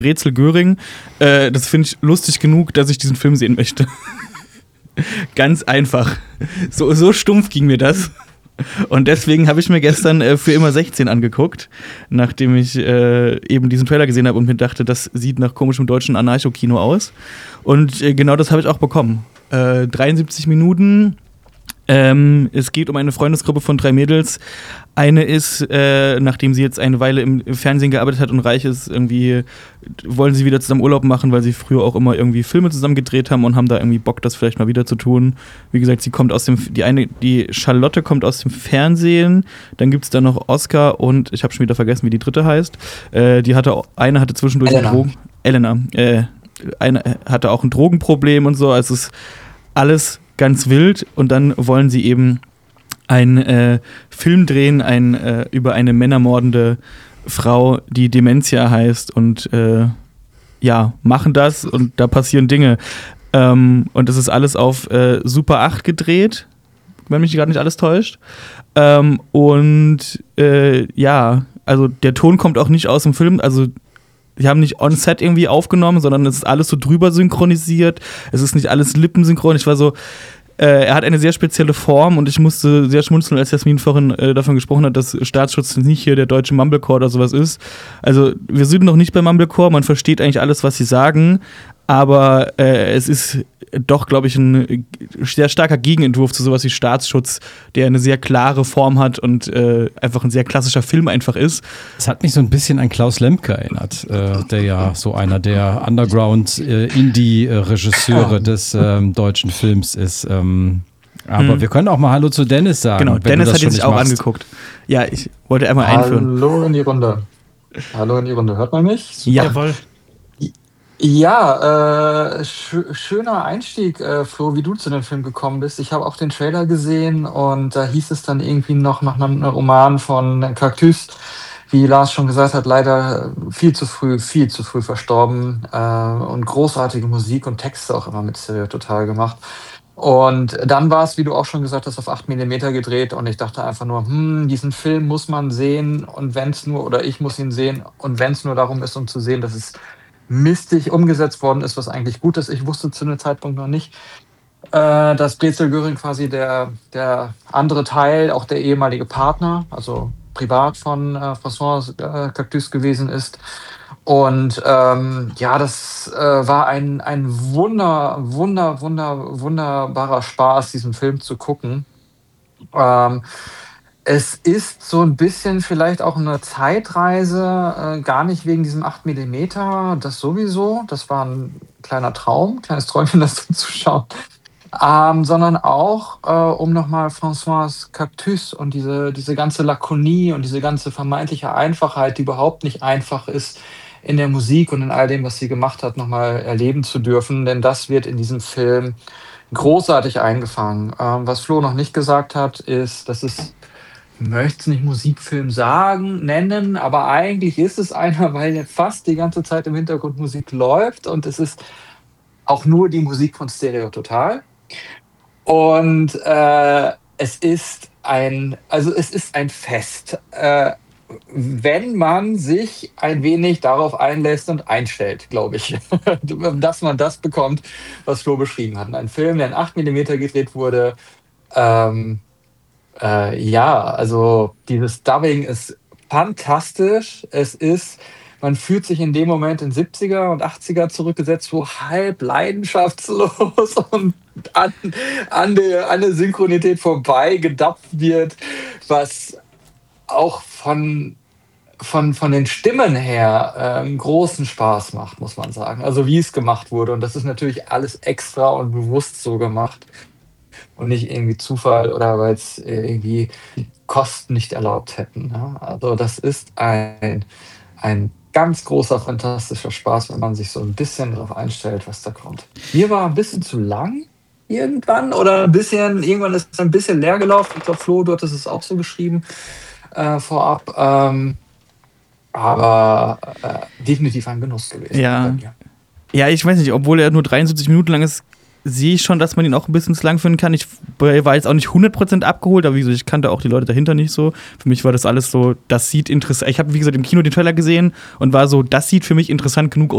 Rätsel Göring. Das finde ich lustig genug, dass ich diesen Film sehen möchte. Ganz einfach. So stumpf ging mir das. Und deswegen habe ich mir gestern für immer 16 angeguckt, nachdem ich eben diesen Trailer gesehen habe und mir dachte, das sieht nach komischem deutschen Anarcho-Kino aus. Und genau das habe ich auch bekommen. 73 Minuten. Es geht um eine Freundesgruppe von 3 Mädels. Eine ist, nachdem sie jetzt eine Weile im Fernsehen gearbeitet hat und reich ist, irgendwie wollen sie wieder zusammen Urlaub machen, weil sie früher auch immer irgendwie Filme zusammen gedreht haben und haben da irgendwie Bock, das vielleicht mal wieder zu tun. Wie gesagt, sie kommt aus die Charlotte kommt aus dem Fernsehen. Dann gibt es da noch Oscar und ich habe schon wieder vergessen, wie die dritte heißt. Eine hatte zwischendurch Elena. Eine hatte auch ein Drogenproblem und so. Also es ist alles ganz wild und dann wollen sie eben einen Film drehen, über eine männermordende Frau, die Dementia heißt und machen das und da passieren Dinge. Und es ist alles auf Super 8 gedreht, wenn mich gerade nicht alles täuscht. Also der Ton kommt auch nicht aus dem Film, also die haben nicht on-set irgendwie aufgenommen, sondern es ist alles so drüber synchronisiert. Es ist nicht alles lippensynchron. Ich war so, er hat eine sehr spezielle Form und ich musste sehr schmunzeln, als Jasmin vorhin davon gesprochen hat, dass Staatsschutz nicht hier der deutsche Mumblecore oder sowas ist. Also wir sind noch nicht bei Mumblecore, man versteht eigentlich alles, was sie sagen, aber es ist doch, glaube ich, ein sehr starker Gegenentwurf zu sowas wie Staatsschutz, der eine sehr klare Form hat und einfach ein sehr klassischer Film einfach ist. Es hat mich so ein bisschen an Klaus Lemke erinnert, der ja so einer der Underground-Indie-Regisseure des deutschen Films ist. Aber wir können auch mal Hallo zu Dennis sagen. Genau, Dennis hat ihn sich auch angeguckt. Ja, ich wollte einmal einführen. Hallo in die Runde. Hört man mich? Super. Jawohl. Ja, schöner Einstieg, Flo, wie du zu dem Film gekommen bist. Ich habe auch den Trailer gesehen und da hieß es dann irgendwie noch nach einem Roman von Cactus, wie Lars schon gesagt hat, leider viel zu früh verstorben und großartige Musik und Texte auch immer mit Stereo Total gemacht. Und dann war es, wie du auch schon gesagt hast, auf 8 mm gedreht und ich dachte einfach nur, diesen Film muss man sehen und ich muss ihn sehen und wenn es nur darum ist, um zu sehen, dass es mistig umgesetzt worden ist, was eigentlich gut ist. Ich wusste zu dem Zeitpunkt noch nicht, dass Brezel Göring quasi der andere Teil, auch der ehemalige Partner, also privat von François Cactus gewesen ist. Und das war ein wunderbarer Spaß, diesen Film zu gucken. Es ist so ein bisschen vielleicht auch eine Zeitreise, gar nicht wegen diesem 8 mm, das sowieso, das war ein kleines Träumchen, das zu schauen, sondern auch, um nochmal François Cactus und diese ganze Lakonie und diese ganze vermeintliche Einfachheit, die überhaupt nicht einfach ist, in der Musik und in all dem, was sie gemacht hat, nochmal erleben zu dürfen, denn das wird in diesem Film großartig eingefangen. Was Flo noch nicht gesagt hat, ist, dass es ich möchte es nicht Musikfilm nennen, aber eigentlich ist es einer, weil fast die ganze Zeit im Hintergrund Musik läuft und es ist auch nur die Musik von Stereo Total. Und es ist ein Fest, wenn man sich ein wenig darauf einlässt und einstellt, glaube ich, dass man das bekommt, was Flo beschrieben hat. Ein Film, der in 8 mm gedreht wurde, also dieses Dubbing ist fantastisch. Man fühlt sich in dem Moment in 70er und 80er zurückgesetzt, wo halb leidenschaftslos und an der Synchronität vorbei gedubbt wird, was auch von den Stimmen her großen Spaß macht, muss man sagen. Also wie es gemacht wurde. Und das ist natürlich alles extra und bewusst so gemacht. Und nicht irgendwie Zufall oder weil es irgendwie die Kosten nicht erlaubt hätten. Ja? Also das ist ein ganz großer, fantastischer Spaß, wenn man sich so ein bisschen darauf einstellt, was da kommt. Mir war ein bisschen zu lang irgendwann irgendwann ist es ein bisschen leer gelaufen. Ich glaube, Flo, du hattest es auch so geschrieben vorab. Aber definitiv ein Genuss gewesen. Ja, ich weiß nicht, obwohl er nur 73 Minuten lang ist, sehe ich schon, dass man ihn auch ein bisschen zu lang finden kann. Ich war jetzt auch nicht 100% abgeholt, aber wie gesagt, ich kannte auch die Leute dahinter nicht so. Für mich war das alles so, das sieht interessant. Ich habe, wie gesagt, im Kino den Trailer gesehen und war so, das sieht für mich interessant genug aus.